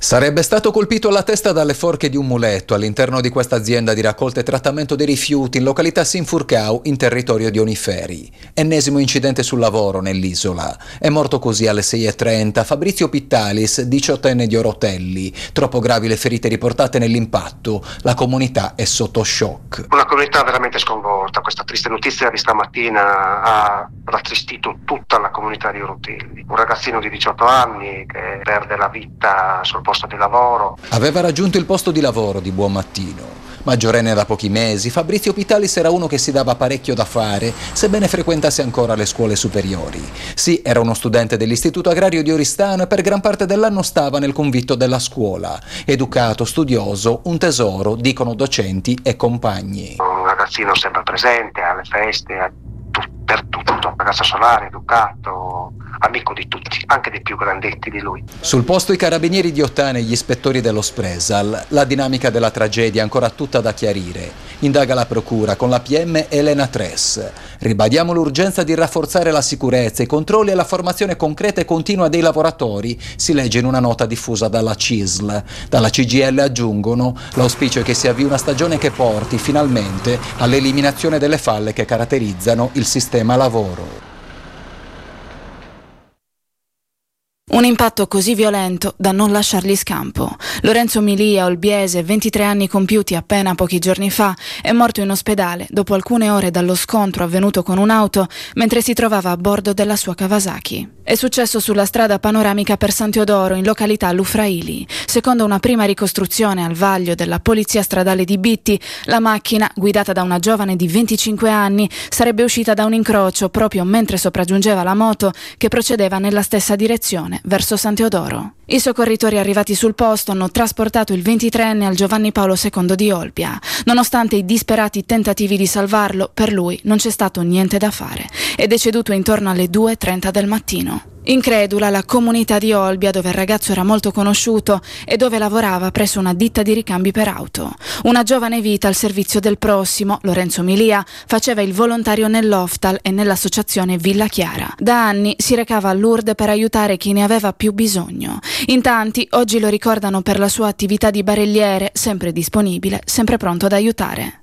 Sarebbe stato colpito alla testa dalle forche di un muletto all'interno di questa azienda di raccolta e trattamento dei rifiuti in località Sinfurcao, in territorio di Oniferi. Ennesimo incidente sul lavoro nell'isola. È morto così alle 6:30 Fabrizio Pittalis, 18enne di Orotelli. Troppo gravi le ferite riportate nell'impatto. La comunità è sotto shock. Una comunità veramente sconvolta. Questa triste notizia di stamattina ha rattristito tutta la comunità di Orotelli. Un ragazzino di 18 anni che perde la vita sul posto di lavoro. Aveva raggiunto il posto di lavoro di buon mattino. Maggiorenne da pochi mesi, Fabrizio Pittalis era uno che si dava parecchio da fare, sebbene frequentasse ancora le scuole superiori. Sì, era uno studente dell'Istituto Agrario di Oristano e per gran parte dell'anno stava nel convitto della scuola. Educato, studioso, un tesoro, dicono docenti e compagni. Un ragazzino sempre presente alle feste, per tutto, ragazzo solare, educato, amico di tutti, anche dei più grandetti di lui. Sul posto i carabinieri di Ottana e gli ispettori dello Spresal. La dinamica della tragedia è ancora tutta da chiarire. Indaga la procura con la PM Elena Tress. Ribadiamo l'urgenza di rafforzare la sicurezza, i controlli e la formazione concreta e continua dei lavoratori, si legge in una nota diffusa dalla CISL. Dalla CGIL aggiungono: l'auspicio è che si avvii una stagione che porti finalmente all'eliminazione delle falle che caratterizzano il sistema lavoro. Un impatto così violento da non lasciargli scampo. Lorenzo Milia, olbiese, 23 anni compiuti appena pochi giorni fa, è morto in ospedale dopo alcune ore dallo scontro avvenuto con un'auto mentre si trovava a bordo della sua Kawasaki. È successo sulla strada panoramica per San Teodoro, in località Lufraili. Secondo una prima ricostruzione al vaglio della polizia stradale di Bitti, la macchina, guidata da una giovane di 25 anni, sarebbe uscita da un incrocio proprio mentre sopraggiungeva la moto che procedeva nella stessa direzione, verso San Teodoro. I soccorritori arrivati sul posto hanno trasportato il 23enne al Giovanni Paolo II di Olbia. Nonostante i disperati tentativi di salvarlo, per lui non c'è stato niente da fare. È deceduto intorno alle 2:30 del mattino. Incredula la comunità di Olbia, dove il ragazzo era molto conosciuto e dove lavorava presso una ditta di ricambi per auto. Una giovane vita al servizio del prossimo, Lorenzo Milia, faceva il volontario nell'Oftal e nell'associazione Villa Chiara. Da anni si recava a Lourdes per aiutare chi ne aveva più bisogno. In tanti oggi lo ricordano per la sua attività di barelliere, sempre disponibile, sempre pronto ad aiutare.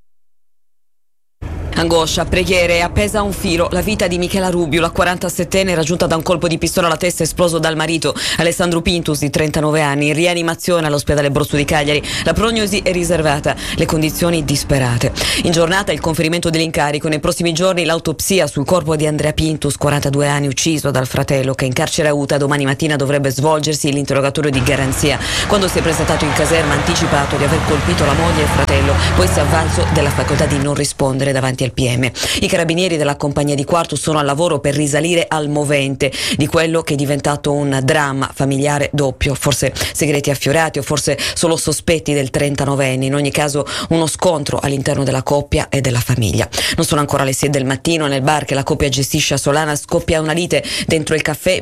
Angoscia, preghiere, appesa a un filo la vita di Michela Rubiu, la 47enne raggiunta da un colpo di pistola alla testa esploso dal marito Alessandro Pintus di 39 anni, in rianimazione all'ospedale Brozzo di Cagliari. La prognosi è riservata, le condizioni disperate. In giornata il conferimento dell'incarico, nei prossimi giorni l'autopsia sul corpo di Andrea Pintus, 42 anni, ucciso dal fratello, che in carcere Auta. Domani mattina dovrebbe svolgersi l'interrogatorio di garanzia. Quando si è presentato in caserma ha anticipato di aver colpito la moglie e il fratello, poi si è avvalso della facoltà di non rispondere davanti al PM. I carabinieri della compagnia di Quarto sono al lavoro per risalire al movente di quello che è diventato un dramma familiare doppio, forse segreti affiorati o forse solo sospetti del 39enne, in ogni caso uno scontro all'interno della coppia e della famiglia. Non sono ancora le 6 del mattino, nel bar che la coppia gestisce a Solana scoppia una lite dentro il caffè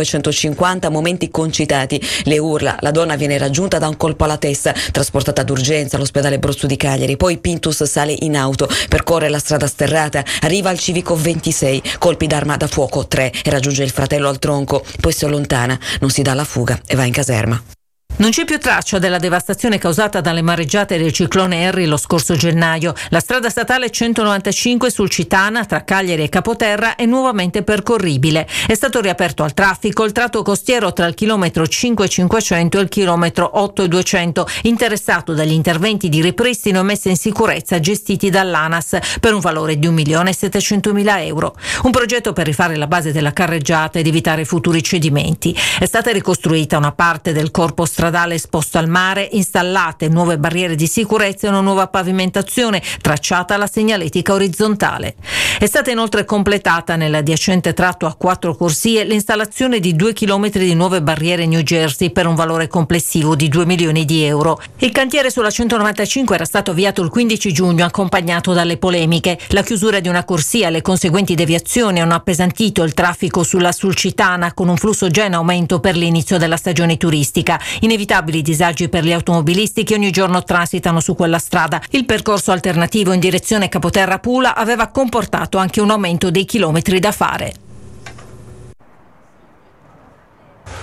1950, momenti concitati, le urla, la donna viene raggiunta da un colpo alla testa, trasportata d'urgenza all'ospedale Brozzo di Cagliari, poi Pintus sale in auto, percorre la strada sterrata, arriva al civico 26, colpi d'arma da fuoco 3 e raggiunge il fratello al tronco, poi si allontana, non si dà la fuga e va in caserma. Non c'è più traccia della devastazione causata dalle mareggiate del ciclone Harry lo scorso gennaio. La strada statale 195 sul Citana tra Cagliari e Capoterra è nuovamente percorribile. È stato riaperto al traffico il tratto costiero tra il chilometro 5,500 e il chilometro 8,200, interessato dagli interventi di ripristino e messa in sicurezza gestiti dall'ANAS per un valore di 1.700.000 euro. Un progetto per rifare la base della carreggiata ed evitare futuri cedimenti. È stata ricostruita una parte del corpo stradale esposto al mare, installate nuove barriere di sicurezza e una nuova pavimentazione, tracciata la segnaletica orizzontale. È stata inoltre completata nell'adiacente tratto a 4 corsie l'installazione di 2 chilometri di nuove barriere New Jersey per un valore complessivo di 2 milioni di euro. Il cantiere sulla 195 era stato avviato il 15 giugno accompagnato dalle polemiche. La chiusura di una corsia e le conseguenti deviazioni hanno appesantito il traffico sulla Sulcitana, con un flusso già in aumento per l'inizio della stagione turistica. Inevitabili disagi per gli automobilisti che ogni giorno transitano su quella strada. Il percorso alternativo in direzione Capoterra-Pula aveva comportato anche un aumento dei chilometri da fare.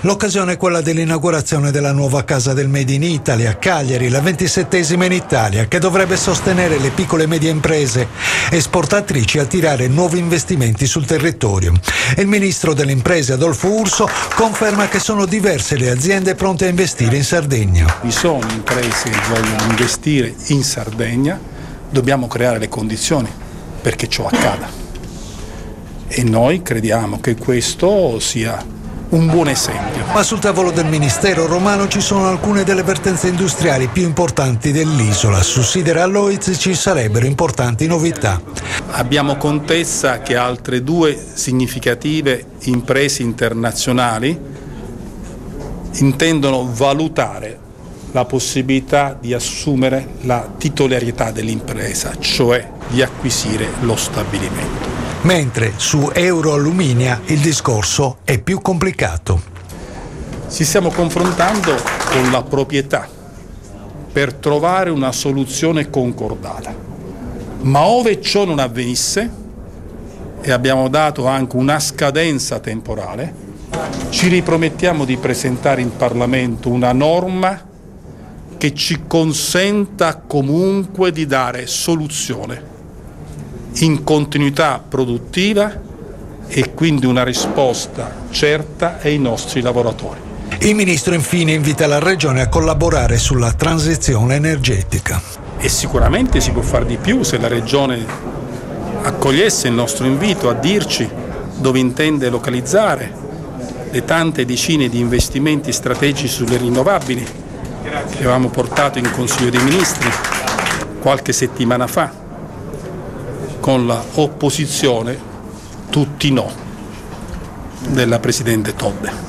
L'occasione è quella dell'inaugurazione della nuova casa del Made in Italy a Cagliari, la 27esima in Italia, che dovrebbe sostenere le piccole e medie imprese esportatrici e attirare nuovi investimenti sul territorio. E il ministro delle imprese Adolfo Urso conferma che sono diverse le aziende pronte a investire in Sardegna. Vi sono imprese che vogliono investire in Sardegna, dobbiamo creare le condizioni perché ciò accada. E noi crediamo che questo sia un buon esempio. Ma sul tavolo del Ministero romano ci sono alcune delle vertenze industriali più importanti dell'isola. Su Sideralloids ci sarebbero importanti novità. Abbiamo contessa che altre 2 significative imprese internazionali intendono valutare la possibilità di assumere la titolarità dell'impresa, cioè di acquisire lo stabilimento. Mentre su Euroalluminia il discorso è più complicato. Ci stiamo confrontando con la proprietà per trovare una soluzione concordata, ma ove ciò non avvenisse, e abbiamo dato anche una scadenza temporale, ci ripromettiamo di presentare in Parlamento una norma che ci consenta comunque di dare soluzione in continuità produttiva e quindi una risposta certa ai nostri lavoratori. Il ministro infine invita la Regione a collaborare sulla transizione energetica. E sicuramente si può fare di più se la Regione accogliesse il nostro invito a dirci dove intende localizzare le tante decine di investimenti strategici sulle rinnovabili che avevamo portato in Consiglio dei Ministri qualche settimana fa, con la opposizione, tutti no, della Presidente Todde.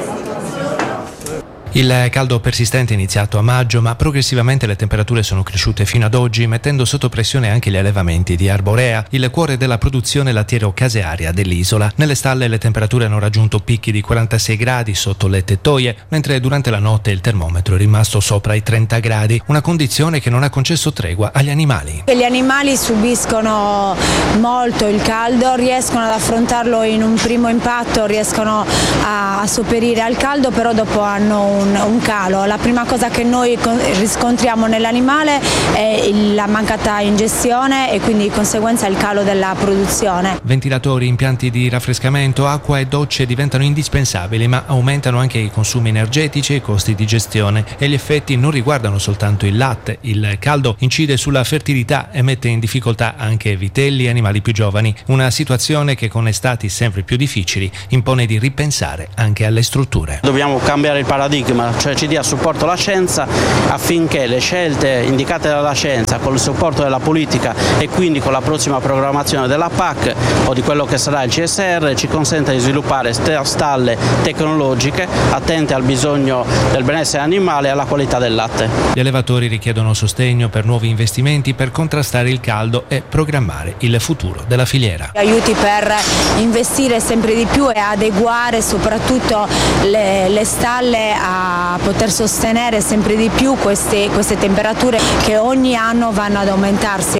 Il caldo persistente è iniziato a maggio, ma progressivamente le temperature sono cresciute fino ad oggi, mettendo sotto pressione anche gli allevamenti di arborea, il cuore della produzione lattiero-casearia dell'isola. Nelle stalle le temperature hanno raggiunto picchi di 46 gradi sotto le tettoie, mentre durante la notte il termometro è rimasto sopra i 30 gradi, una condizione che non ha concesso tregua agli animali. Gli animali subiscono molto il caldo, riescono ad affrontarlo in un primo impatto, riescono a sopperire al caldo, però dopo hanno un calo. La prima cosa che noi riscontriamo nell'animale è la mancata ingestione e quindi di conseguenza il calo della produzione. Ventilatori, impianti di raffrescamento, acqua e docce diventano indispensabili, ma aumentano anche i consumi energetici e i costi di gestione, e gli effetti non riguardano soltanto il latte. Il caldo incide sulla fertilità e mette in difficoltà anche vitelli e animali più giovani, una situazione che con estati sempre più difficili impone di ripensare anche alle strutture. Dobbiamo cambiare il paradigma, cioè ci dia supporto la scienza affinché le scelte indicate dalla scienza con il supporto della politica e quindi con la prossima programmazione della PAC o di quello che sarà il CSR ci consenta di sviluppare stalle tecnologiche attente al bisogno del benessere animale e alla qualità del latte. Gli allevatori richiedono sostegno per nuovi investimenti per contrastare il caldo e programmare il futuro della filiera. Aiuti per investire sempre di più e adeguare soprattutto le stalle a poter sostenere sempre di più queste temperature che ogni anno vanno ad aumentarsi.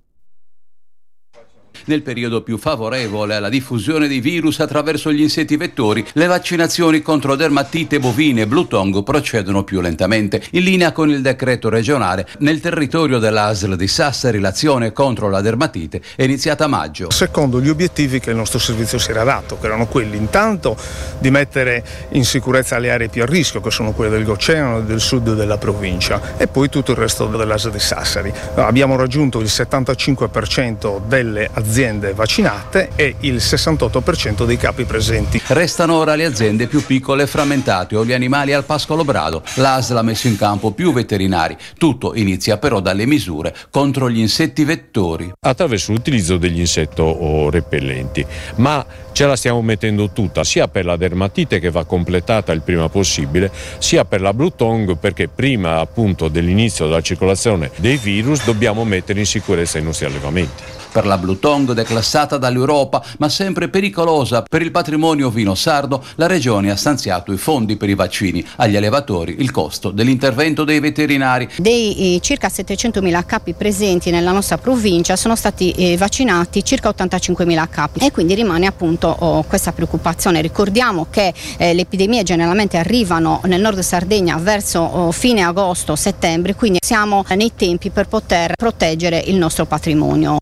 Nel periodo più favorevole alla diffusione dei virus attraverso gli insetti vettori, le vaccinazioni contro dermatite bovine e blue tongue procedono più lentamente. In linea con il decreto regionale, nel territorio dell'ASL di Sassari l'azione contro la dermatite è iniziata a maggio. Secondo gli obiettivi che il nostro servizio si era dato, che erano quelli intanto di mettere in sicurezza le aree più a rischio, che sono quelle del Gocciano e del sud della provincia, e poi tutto il resto dell'ASL di Sassari. Abbiamo raggiunto il 75% delle aziende vaccinate e il 68% dei capi presenti. Restano ora le aziende più piccole e frammentate o gli animali al pascolo brado. L'ASL ha messo in campo più veterinari. Tutto inizia però dalle misure contro gli insetti vettori. Attraverso l'utilizzo degli insetto repellenti, ma ce la stiamo mettendo tutta, sia per la dermatite che va completata il prima possibile, sia per la blue tongue, perché prima appunto dell'inizio della circolazione dei virus dobbiamo mettere in sicurezza i nostri allevamenti. Per la Blue Tongue, declassata dall'Europa ma sempre pericolosa per il patrimonio vino sardo, la Regione ha stanziato i fondi per i vaccini. Agli allevatori il costo dell'intervento dei veterinari. Dei circa 700.000 capi presenti nella nostra provincia sono stati vaccinati circa 85.000 capi e quindi rimane appunto questa preoccupazione. Ricordiamo che le epidemie generalmente arrivano nel nord Sardegna verso fine agosto-settembre, quindi siamo nei tempi per poter proteggere il nostro patrimonio.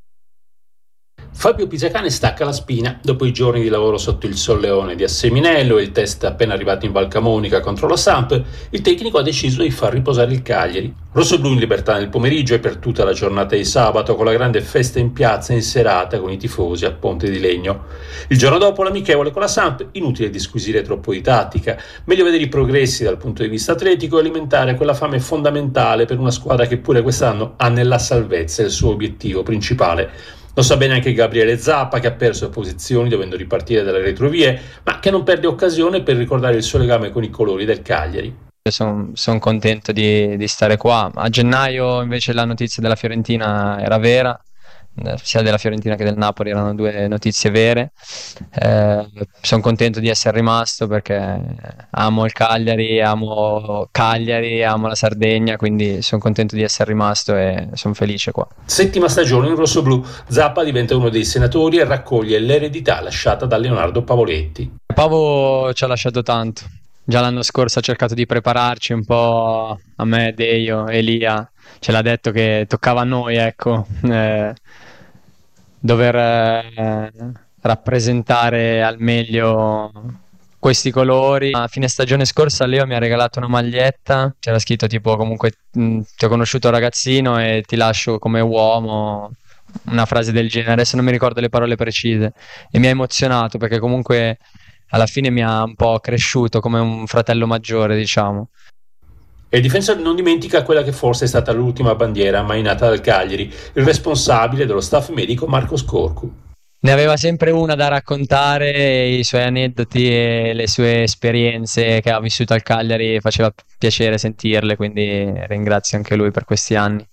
Fabio Pisacane stacca la spina dopo i giorni di lavoro sotto il solleone di Asseminello e il test appena arrivato in Val Camonica contro la Samp. Il tecnico ha deciso di far riposare il Cagliari. Rossoblu in libertà nel pomeriggio e per tutta la giornata di sabato, con la grande festa in piazza in serata con i tifosi a Ponte di Legno. Il giorno dopo l'amichevole con la Samp, inutile disquisire troppo di tattica, meglio vedere i progressi dal punto di vista atletico e alimentare quella fame fondamentale per una squadra che pure quest'anno ha nella salvezza il suo obiettivo principale. Lo sa bene anche Gabriele Zappa, che ha perso posizioni dovendo ripartire dalle retrovie, ma che non perde occasione per ricordare il suo legame con i colori del Cagliari. Sono contento di stare qua. A gennaio invece la notizia della Fiorentina era vera, sia della Fiorentina che del Napoli erano due notizie vere. Sono contento di essere rimasto perché amo il Cagliari, amo la Sardegna, quindi sono contento di essere rimasto e sono felice qua. Settima stagione in rossoblu, Zappa diventa uno dei senatori e raccoglie l'eredità lasciata da Leonardo Pavoletti. Pavo ci ha lasciato tanto. Già l'anno scorso ha cercato di prepararci un po' a me, Deio, Elia, ce l'ha detto che toccava a noi, ecco, dover rappresentare al meglio questi colori. A fine stagione scorsa Leo mi ha regalato una maglietta, c'era scritto tipo comunque ti ho conosciuto ragazzino e ti lascio come uomo, una frase del genere, adesso non mi ricordo le parole precise, e mi ha emozionato perché comunque alla fine mi ha un po' cresciuto come un fratello maggiore, diciamo. E il difensore non dimentica quella che forse è stata l'ultima bandiera mai nata dal Cagliari, il responsabile dello staff medico Marco Scorcu. Ne aveva sempre una da raccontare, i suoi aneddoti e le sue esperienze che ha vissuto al Cagliari, faceva piacere sentirle, quindi ringrazio anche lui per questi anni.